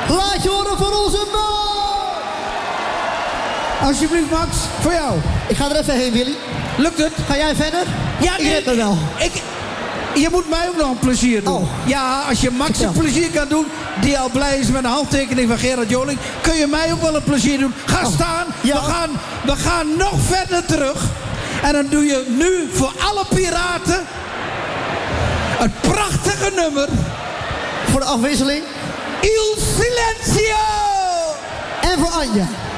Laat je horen voor onze man. Alsjeblieft, Max, voor jou. Ik ga er even heen, Willy. Lukt het? Ga jij verder? Ja, ik red me wel. Je moet mij ook nog een plezier doen. Oh. Ja, als je Max Vertel. een plezier kan doen, die al blij is met een handtekening van Gerard Joling, kun je mij ook wel een plezier doen. Ga staan. Ja. We gaan nog verder terug. En dan doe je nu voor alle piraten het prachtige nummer. Voor de afwisseling. Il Silenzio. En voor Anja.